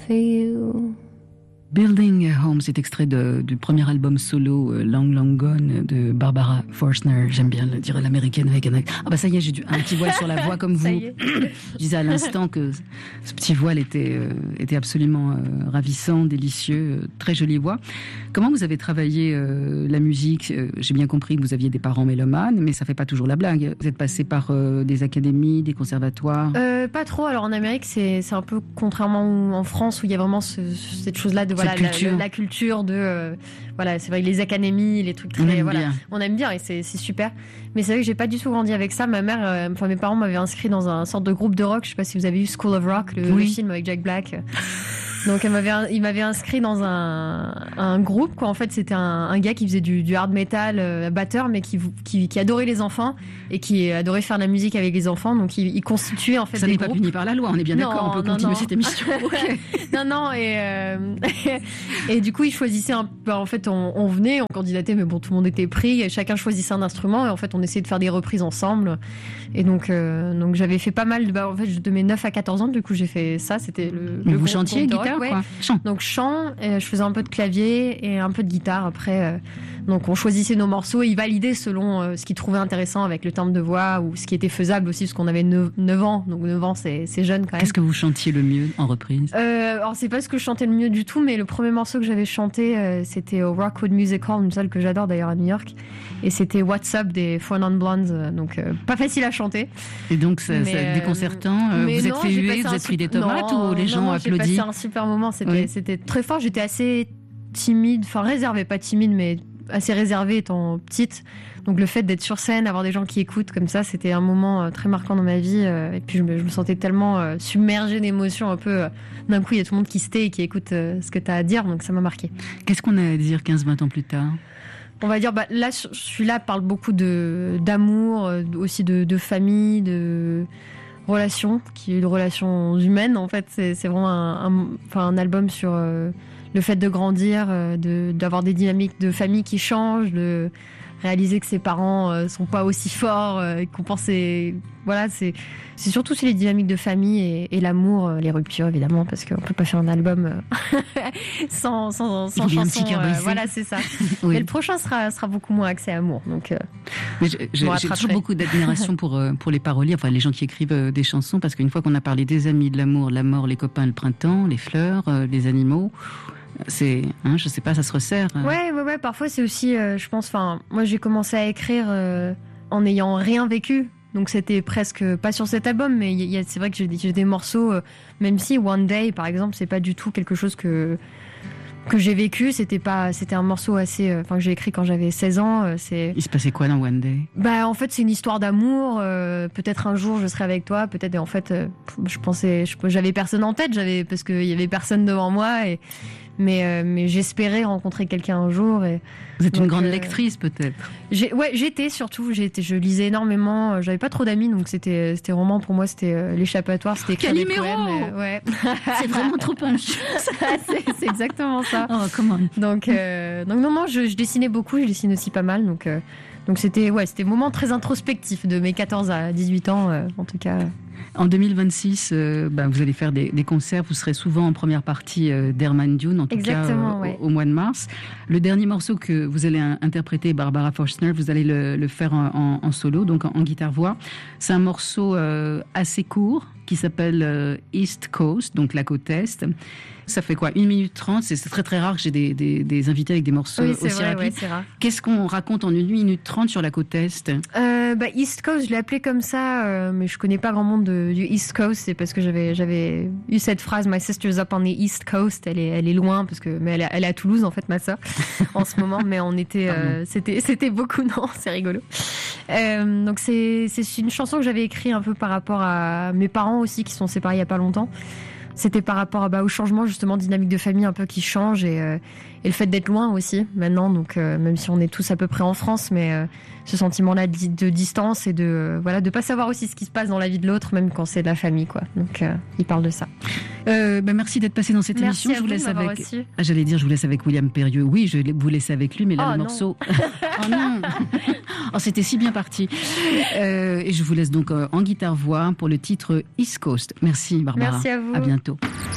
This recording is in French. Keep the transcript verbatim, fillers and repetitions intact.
for you. Building a Home, c'est extrait de, du premier album solo euh, Long Long Gone de Barbara Forstner. J'aime bien le dire à l'américaine avec un accent. Ah bah ça y est, j'ai du, un petit voile sur la voix comme vous. Je disais à l'instant que ce petit voile était, euh, était absolument euh, ravissant, délicieux, euh, très jolie voix. Comment vous avez travaillé euh, la musique? euh, J'ai bien compris que vous aviez des parents mélomanes, mais ça fait pas toujours la blague. Vous êtes passé par euh, des académies, des conservatoires? euh, Pas trop. Alors en Amérique, c'est, c'est un peu contrairement en France où il y a vraiment ce, cette chose-là de voilà, la, la, la culture de euh, voilà, c'est vrai, les académies, les trucs très, on aime voilà, bien. on aime bien et c'est, c'est super. Mais c'est vrai que j'ai pas du tout grandi avec ça. Ma mère, euh, enfin mes parents m'avaient inscrit dans un sorte de groupe de rock. Je sais pas si vous avez vu School of Rock, le, oui. le film avec Jack Black. Donc elle m'avait, il m'avait inscrit dans un, un groupe quoi. En fait, c'était un, un gars qui faisait du, du hard metal, euh, batteur, mais qui, qui, qui adorait les enfants et qui adorait faire de la musique avec les enfants. Donc il, il constituait en fait ça des n'est groupes. pas puni par la loi. On est bien non, d'accord. On peut non, continuer non. cette émission. Okay. non, non. Et euh, et du coup, ils choisissaient un. Bah, en fait, on, on venait, on candidatait, mais bon, tout le monde était pris. Et chacun choisissait un instrument et en fait, on essayait de faire des reprises ensemble. Et donc, euh, donc j'avais fait pas mal. De, bah, en fait, de mes neuf à quatorze ans, du coup, j'ai fait ça. C'était le. Mais le vous groupe, chantiez groupe guitare, rock, quoi. Ouais. Chant. Donc chant, et je faisais un peu de clavier et un peu de guitare après. Euh, donc on choisissait nos morceaux et ils validaient selon euh, ce qu'ils trouvaient intéressant avec le timbre de voix ou ce qui était faisable aussi parce qu'on avait neuf ans. Donc neuf ans c'est, c'est jeune quand même. Qu'est-ce que vous chantiez le mieux en reprise? euh, Alors c'est pas ce que je chantais le mieux du tout, mais le premier morceau que j'avais chanté euh, c'était au Rockwood Music Hall, une salle que j'adore d'ailleurs à New York. Et c'était What's Up des Four Non Blondes, euh, donc euh, pas facile à chanter. Et donc c'est mais, déconcertant. Euh, vous non, êtes fait huer, vous êtes pris des tomates non, ou les non, gens non, applaudissent? J'ai passé un super moment, c'était, oui. c'était très fort. J'étais assez timide, enfin réservée, pas timide, mais assez réservée étant petite. Donc le fait d'être sur scène, avoir des gens qui écoutent comme ça, c'était un moment euh, très marquant dans ma vie. Euh, et puis je me, je me sentais tellement euh, submergée d'émotions, un peu. Euh, d'un coup, il y a tout le monde qui se tait et qui écoute euh, ce que tu as à dire, donc ça m'a marqué. Qu'est-ce qu'on a à dire quinze vingt ans plus tard? On va dire, bah, là, celui-là parle beaucoup de, d'amour, euh, aussi de, de famille, de relations, qui est de relations humaines. En fait, c'est, c'est vraiment un, un, enfin, un album sur euh, le fait de grandir, euh, de, d'avoir des dynamiques de famille qui changent, de réaliser que ses parents euh, sont pas aussi forts, euh, qu'on pensait, voilà, c'est c'est surtout sur les dynamiques de famille et, et l'amour, euh, les ruptures évidemment, parce qu'on peut pas faire un album euh, sans sans sans chanson. Euh, voilà, c'est ça. Oui. Mais le prochain sera sera beaucoup moins axé amour, donc. Euh, Mais je, je, j'ai toujours beaucoup d'admiration pour euh, pour les paroliers, enfin les gens qui écrivent euh, des chansons, parce qu'une fois qu'on a parlé des amis, de l'amour, la mort, les copains, le printemps, les fleurs, euh, les animaux. C'est, hein, je sais pas, ça se resserre. Ouais, ouais, ouais. Parfois, c'est aussi, euh, je pense. Enfin, moi, j'ai commencé à écrire euh, en n'ayant rien vécu, donc c'était presque pas sur cet album, mais y a, c'est vrai que j'ai, j'ai des morceaux, euh, même si One Day, par exemple, c'est pas du tout quelque chose que que j'ai vécu. C'était pas, c'était un morceau assez, enfin, euh, que j'ai écrit quand j'avais seize ans. Euh, c'est. Il se passait quoi dans One Day? Bah, en fait, c'est une histoire d'amour. Euh, peut-être un jour, je serai avec toi. Peut-être. Et en fait, euh, je pensais, je, j'avais personne en tête. J'avais parce qu'il y avait personne devant moi et. Mais, euh, mais j'espérais rencontrer quelqu'un un jour. Et vous êtes donc, une grande euh, lectrice, peut-être. J'ai, ouais, j'étais surtout. J'étais, je lisais énormément. J'avais pas trop d'amis, donc c'était, c'était vraiment pour moi, c'était euh, l'échappatoire. C'était écrire des poèmes. Et, ouais. C'est vraiment trop injuste. c'est, c'est exactement ça. Oh, come on. Donc, euh, donc non, non, je, je dessinais beaucoup. Je dessine aussi pas mal. Donc, euh, donc c'était, ouais, c'était un moment très introspectif de mes quatorze à dix-huit ans, euh, en tout cas. En deux mille vingt-six, euh, bah, vous allez faire des, des concerts. Vous serez souvent en première partie euh, d'Herman Dune, en tout Exactement, cas euh, ouais. au, au mois de mars. Le dernier morceau que vous allez un, interpréter, Barbara Forstner, vous allez le, le faire en, en, en solo, donc en, en guitare-voix. C'est un morceau euh, assez court qui s'appelle euh, East Coast, donc la côte Est. Ça fait quoi, une minute trente? C'est très très rare que j'ai des, des, des invités avec des morceaux oui, aussi vrai, rapides. Ouais, c'est rare. Qu'est-ce qu'on raconte en une minute trente sur la côte Est? euh, bah, East Coast, je l'ai appelé comme ça, euh, mais je connais pas grand monde de, du East Coast. C'est parce que j'avais, j'avais eu cette phrase, My sister's up on the East Coast. Elle est, elle est loin, parce que, mais elle est, elle est à Toulouse, en fait, ma sœur, en ce moment. Mais on était, euh, c'était, c'était beaucoup, non, c'est rigolo. Euh, donc c'est, c'est une chanson que j'avais écrite un peu par rapport à mes parents aussi, qui sont séparés il y a pas longtemps. C'était par rapport à, bah, au changement, justement, dynamique de famille un peu qui change et, euh, et le fait d'être loin aussi maintenant. Donc, euh, même si on est tous à peu près en France, mais euh, ce sentiment-là de, de distance et de euh, voilà, de pas savoir aussi ce qui se passe dans la vie de l'autre, même quand c'est de la famille, quoi. Donc, euh, il parle de ça. Euh, bah merci d'être passé dans cette merci émission. À je vous, vous laisse avec. Reçu. Ah, j'allais dire, je vous laisse avec William Périeux. Oui, je vous laisse avec lui, mais là oh, le non. morceau. oh non. Oh, c'était si bien parti. Euh, et je vous laisse donc euh, en guitare-voix pour le titre East Coast. Merci Barbara. Merci à vous. À bientôt.